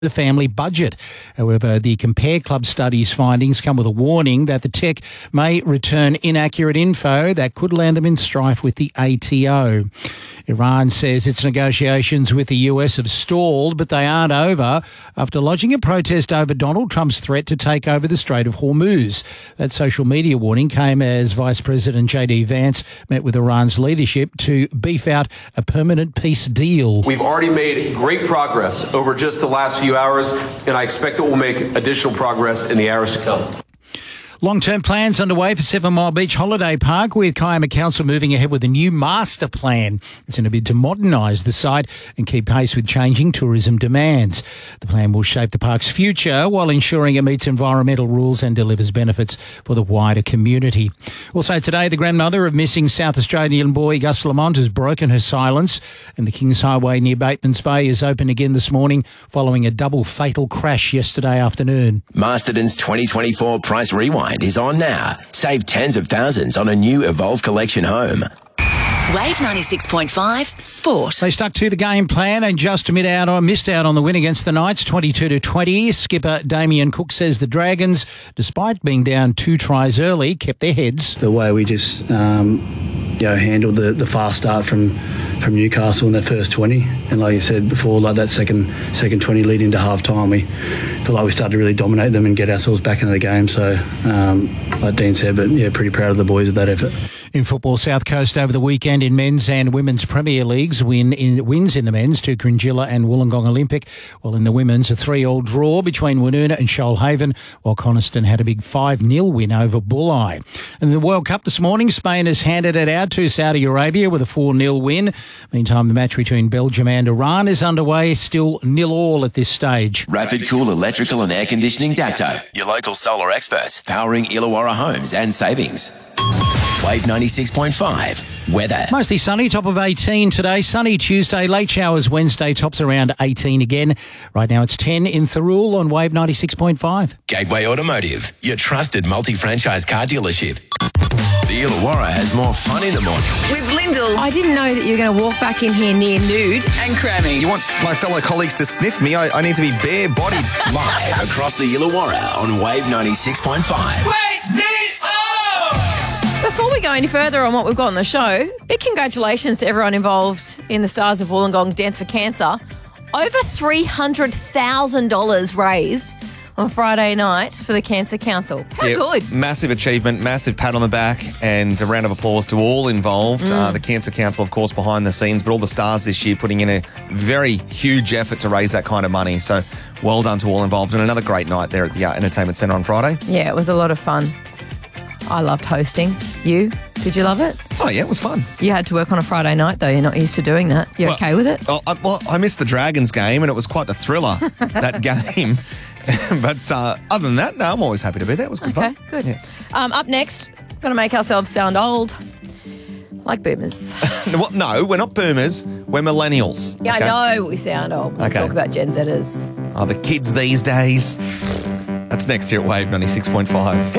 the family budget. However, the Compare Club study's findings come with a warning that the tech may return inaccurate info that could land them in strife with the ATO. Iran says its negotiations with the US have stalled, but they aren't over after lodging a protest over Donald Trump's threat to take over the Strait of Hormuz. That social media warning came as Vice President J.D. Vance met with Iran's leadership to beef out a permanent peace deal. We've already made great progress over just the last few hours, and I expect that we'll make additional progress in the hours to come. Long-term plans underway for 7 Mile Beach Holiday Park, with Kiama Council moving ahead with a new master plan. It's in a bid to modernise the site and keep pace with changing tourism demands. The plan will shape the park's future while ensuring it meets environmental rules and delivers benefits for the wider community. Also today, the grandmother of missing South Australian boy Gus Lamont has broken her silence, and the Kings Highway near Batemans Bay is open again this morning following a double fatal crash yesterday afternoon. Masterton's 2024 Price Rewind is on now. Save tens of thousands on a new Evolve Collection home. Wave 96.5 Sport. They stuck to the game plan and just missed out on the win against the Knights, 22-20. Skipper Damien Cook says the Dragons, despite being down 2 tries early, kept their heads. The way we just handled the fast start from Newcastle in that first 20, and like you said before, like that second 20 leading into half time, we feel like we started to really dominate them and get ourselves back into the game. So like Dean said, but yeah, pretty proud of the boys of that effort. In football, South Coast over the weekend in men's and women's Premier Leagues wins in the men's to Cringilla and Wollongong Olympic, while in the women's a 3-3 draw between Woonona and Shoalhaven, while Coniston had a big 5-0 win over Bulli. And in the World Cup this morning, Spain has handed it out to Saudi Arabia with a 4-0 win. Meantime, the match between Belgium and Iran is underway, still 0-0 at this stage. Rapid Cool Electrical and Air Conditioning Dacto, your local solar experts, powering Illawarra homes and savings. Wave 96.5 weather. Mostly sunny, top of 18 today. Sunny Tuesday, late showers Wednesday, tops around 18 again. Right now it's 10 in Thirroul on Wave 96.5. Gateway Automotive, your trusted multi-franchise car dealership. The Illawarra has more fun in the morning. With Lyndall. I didn't know that you were going to walk back in here near nude. And Crammy. You want my fellow colleagues to sniff me? I need to be bare-bodied. Live across the Illawarra on Wave 96.5. Wait, me up! Before we go any further on what we've got on the show, big congratulations to everyone involved in the Stars of Wollongong Dance for Cancer. Over $300,000 raised on Friday night for the Cancer Council. How good. Massive achievement, massive pat on the back, and a round of applause to all involved. The Cancer Council, of course, behind the scenes, but all the stars this year putting in a very huge effort to raise that kind of money. So well done to all involved, and another great night there at the Entertainment Centre on Friday. Yeah, it was a lot of fun. I loved hosting. You? Did you love it? Oh, yeah, it was fun. You had to work on a Friday night, though. You're not used to doing that. You okay with it? I missed the Dragons game, and it was quite the thriller, that game. But other than that, no, I'm always happy to be there. It was good fun. Okay, good. Yeah. Up next, going to make ourselves sound old, like boomers. No, we're not boomers. We're millennials. Yeah, okay? I know we sound old. We talk about Gen Zers. Oh, the kids these days. That's next here at Wave 96.5.